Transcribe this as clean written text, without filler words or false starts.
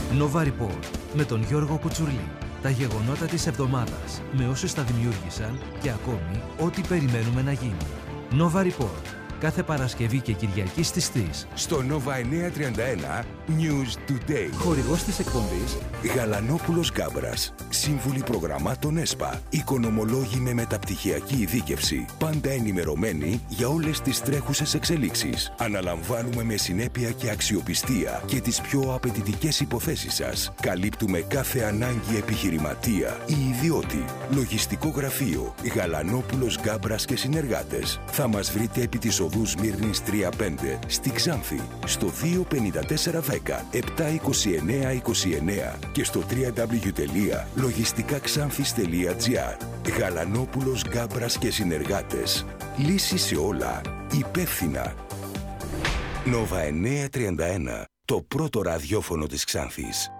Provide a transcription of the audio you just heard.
Nova Report με τον Γιώργο Κουτσουρλή. Τα γεγονότα της εβδομάδας με όσους τα δημιούργησαν και ακόμη ό,τι περιμένουμε να γίνει. Nova Report. Κάθε Παρασκευή και Κυριακή στις 3. Στο Nova 931 News Today. Χορηγός της εκπομπής Γαλανόπουλος Γκάμπρας. Σύμβουλοι προγραμμάτων ΕΣΠΑ. Οικονομολόγοι με μεταπτυχιακή ειδίκευση. Πάντα ενημερωμένοι για όλες τις τρέχουσες εξελίξεις. Αναλαμβάνουμε με συνέπεια και αξιοπιστία και τις πιο απαιτητικές υποθέσεις σας. Καλύπτουμε κάθε ανάγκη επιχειρηματία ή ιδιώτη. Λογιστικό γραφείο Γαλανόπουλος Γκάμπρας και συνεργάτες. Θα μας βρείτε επί της οδού Σμύρνης 35 στη Ξάνθη στο 25410 72929 και στο www.logistikakxanthis.gr. Γαλανόπουλος Γκάμπρας και συνεργάτες. Λύσεις σε όλα. Υπεύθυνα. Nova 931. Το πρώτο ραδιόφωνο της Ξάνθης.